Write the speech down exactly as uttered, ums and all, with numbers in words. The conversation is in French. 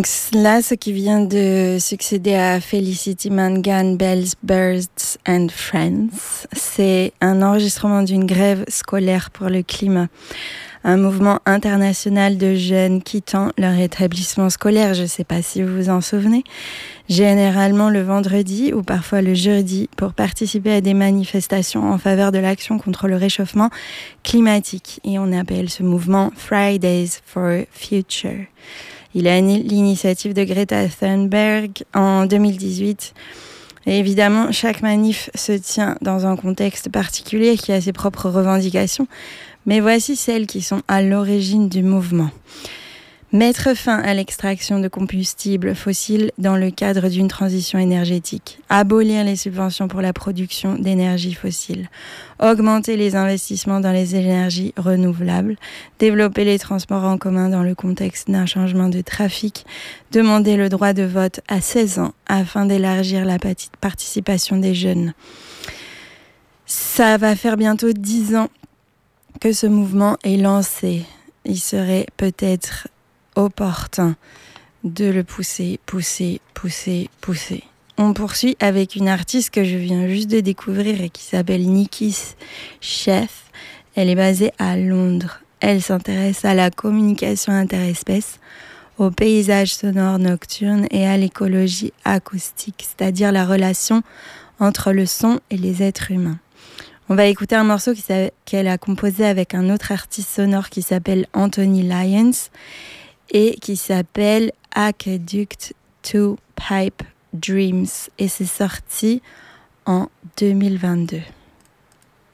Donc là, ce qui vient de succéder à Felicity Mangan, Bells, Birds and Friends, c'est un enregistrement d'une grève scolaire pour le climat. Un mouvement international de jeunes quittant leur établissement scolaire, je ne sais pas si vous vous en souvenez, généralement le vendredi ou parfois le jeudi pour participer à des manifestations en faveur de l'action contre le réchauffement climatique. Et on appelle ce mouvement Fridays for Future. Il a l'initiative de Greta Thunberg en deux mille dix-huit. Et évidemment, chaque manif se tient dans un contexte particulier qui a ses propres revendications. Mais voici celles qui sont à l'origine du mouvement. Mettre fin à l'extraction de combustibles fossiles dans le cadre d'une transition énergétique. Abolir les subventions pour la production d'énergie fossile. Augmenter les investissements dans les énergies renouvelables. Développer les transports en commun dans le contexte d'un changement de trafic. Demander le droit de vote à seize ans afin d'élargir la participation des jeunes. Ça va faire bientôt dix ans que ce mouvement est lancé. Il serait peut-être opportun de le pousser, pousser, pousser, pousser. On poursuit avec une artiste que je viens juste de découvrir et qui s'appelle Nikki Chef. Elle est basée à Londres. Elle s'intéresse à la communication interespèces, au paysage sonore nocturne et à l'écologie acoustique, c'est-à-dire la relation entre le son et les êtres humains. On va écouter un morceau qu'elle a composé avec un autre artiste sonore qui s'appelle Anthony Lyons et qui s'appelle Aqueduct to Pipe Dreams. Et c'est sorti en deux mille vingt-deux.